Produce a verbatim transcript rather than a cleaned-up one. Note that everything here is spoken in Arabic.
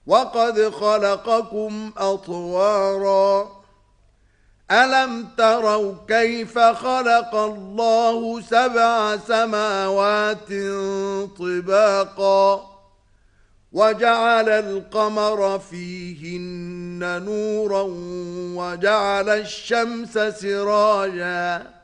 وقد خلقكم أطوارا ألم تروا كيف خلق الله سبع سماوات طباقا وجعل القمر فيهن نورا وجعل الشمس سراجا